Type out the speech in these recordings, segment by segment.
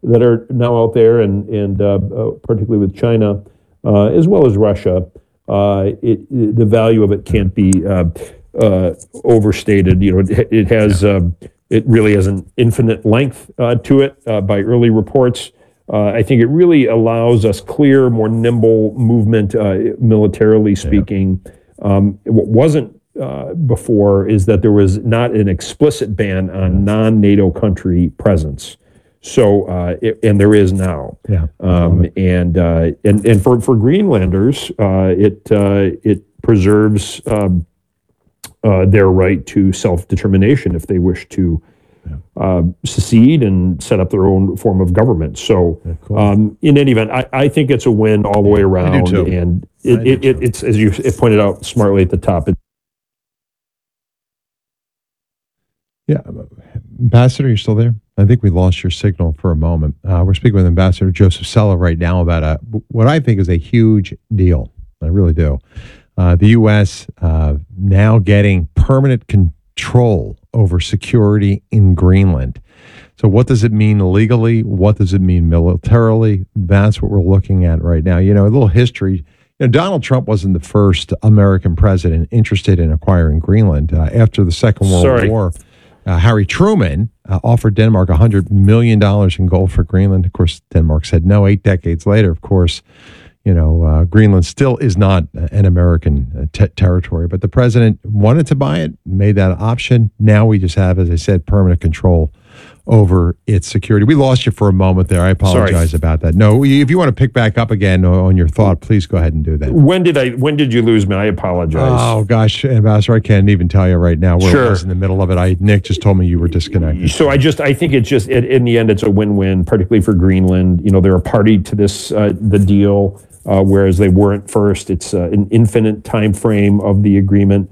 that are now out there, and particularly with China, as well as Russia, the value of it can't be overstated. It has it really has an infinite length to it by early reports. I think it really allows us clear, more nimble movement, militarily speaking. What wasn't before is that there was not an explicit ban on non-NATO country presence. So, and there is now. And for Greenlanders, it preserves their right to self-determination if they wish to secede and set up their own form of government. So, in any event, I think it's a win all the way around. I do too. And it's, as you pointed out smartly at the top. Ambassador, you still there? I think we lost your signal for a moment. We're speaking with Ambassador Joseph Cella right now about what I think is a huge deal. I really do. The U.S. Now getting permanent control over security in Greenland. So what does it mean legally? What does it mean militarily? That's what we're looking at right now. A little history. Donald Trump wasn't the first American president interested in acquiring Greenland. After the Second World War, Harry Truman offered Denmark $100 million in gold for Greenland. Of course, Denmark said no. 8 decades later, of course, Greenland still is not an American territory, but the president wanted to buy it, made that option. Now we just have, as I said, permanent control over its security. We lost you for a moment there. I apologize about that. No, if you want to pick back up again on your thought, please go ahead and do that. When did you lose me? I apologize. Oh gosh, Ambassador, I can't even tell you right now where I was in the middle of it. Nick just told me you were disconnected. So I think it's just in the end it's a win-win, particularly for Greenland. They're a party to this the deal, whereas they weren't first. It's an infinite time frame of the agreement.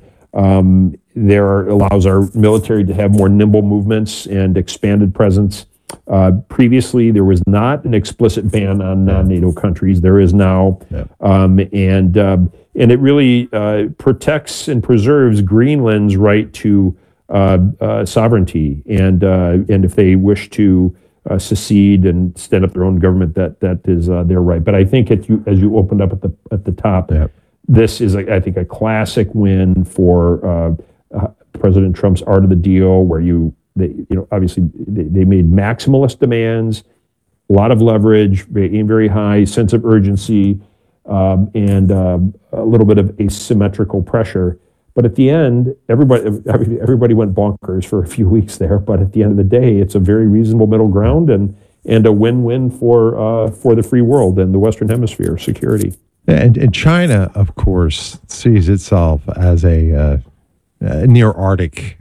Allows our military to have more nimble movements and expanded presence. Previously, there was not an explicit ban on non-NATO countries. There is now, and it really protects and preserves Greenland's right to sovereignty. And if they wish to secede and stand up their own government, that is their right. But I think as you opened up at the top. This is, I think, a classic win for President Trump's art of the deal, where obviously they made maximalist demands, a lot of leverage, very high sense of urgency, and a little bit of asymmetrical pressure. But at the end, everybody went bonkers for a few weeks there. But at the end of the day, it's a very reasonable middle ground and a win-win for the free world and the Western Hemisphere security. And China, of course, sees itself as a near Arctic,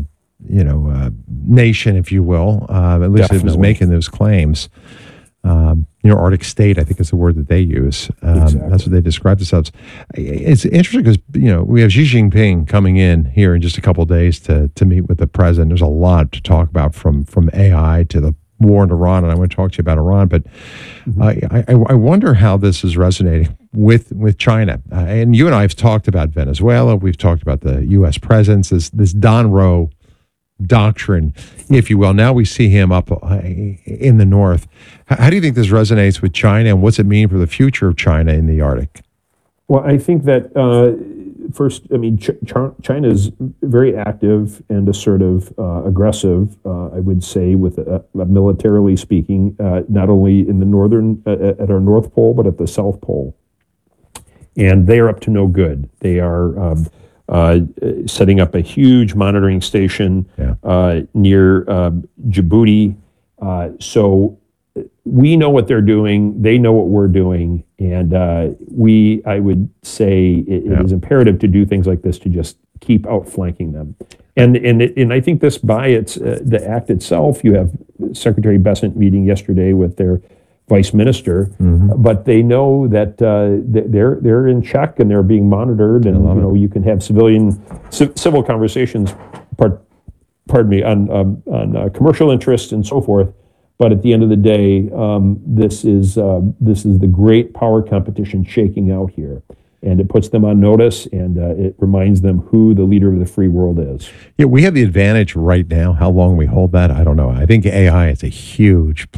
nation, if you will. At least it was making those claims. Near Arctic state, I think is the word that they use. Exactly. That's what they describe themselves. It's interesting because we have Xi Jinping coming in here in just a couple of days to meet with the president. There's a lot to talk about from AI to the war in Iran, and I want to talk to you about Iran, but I wonder how this is resonating with China. And you and I have talked about Venezuela. We've talked about the U.S. presence, this Don Roe doctrine, if you will. Now we see him up in the north. How do you think this resonates with China, and what's it mean for the future of China in the Arctic? Well, I think that first, China is very active and assertive, aggressive, I would say, with militarily speaking, not only in the northern, at our North Pole, but at the South Pole. And they are up to no good. They are setting up a huge monitoring station near Djibouti. So we know what they're doing. They know what we're doing. And I would say it is imperative to do things like this to just keep outflanking them. And I think this by the act itself, you have Secretary Bessent meeting yesterday with their vice minister, but they know that they're in check and they're being monitored, and you can have civil conversations, on commercial interests and so forth. But at the end of the day, this is the great power competition shaking out here. And it puts them on notice, and it reminds them who the leader of the free world is. Yeah, we have the advantage right now. How long we hold that, I don't know. I think AI is a huge